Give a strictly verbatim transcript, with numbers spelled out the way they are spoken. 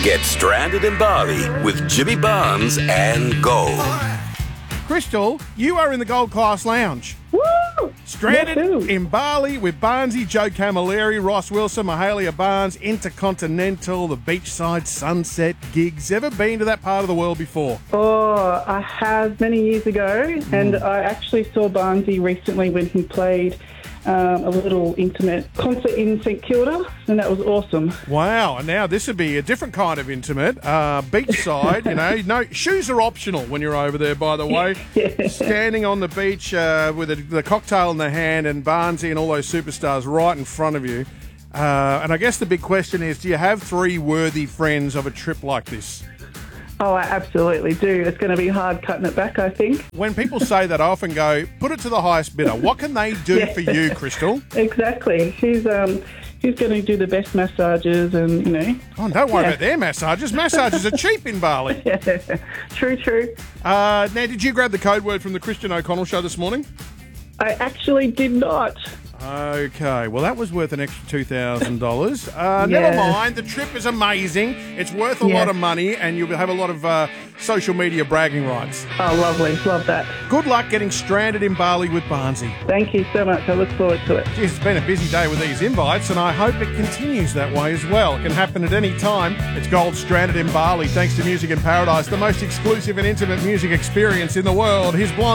Get stranded in Bali with Jimmy Barnes and Gold. Crystal, you are in the Gold Class Lounge. Woo! Stranded Woohoo! in Bali with Barnesy, Joe Camilleri, Ross Wilson, Mahalia Barnes, Intercontinental, the beachside sunset gigs. Ever been to that part of the world before? Oh, I have many years ago, and I actually saw Barnesy recently when he played um, a little intimate concert in St Kilda, and that was awesome. Wow, and now this would be a different kind of intimate. Uh, beachside, you know, no shoes are optional when you're over there, by the way. Yeah. Standing on the beach uh, with a, the cocktail in the hand and Barnesy and all those superstars right in front of you. Uh, and I guess the big question is, do you have three worthy friends of a trip like this? Oh, I absolutely do. It's going to be hard cutting it back, I think. When people say that, I often go, put it to the highest bidder. What can they do Yeah. for you, Crystal? Exactly. He's um he's going to do the best massages, and you know. Oh, don't worry Yeah. about their massages. Massages are cheap in Bali. Yeah. True, true. Uh, now, did you grab the code word from the Christian O'Connell show this morning? I actually did not. Okay, well, that was worth an extra two thousand dollars. Uh, Yeah. Never mind, the trip is amazing. It's worth a Yeah. lot of money, and you'll have a lot of uh, social media bragging rights. Oh, lovely. Love that. Good luck getting stranded in Bali with Barnesy. Thank you so much. I look forward to it. Geez, it's been a busy day with these invites, and I hope it continues that way as well. It can happen at any time. It's Gold stranded in Bali, thanks to Music in Paradise, the most exclusive and intimate music experience in the world. Here's Blonde.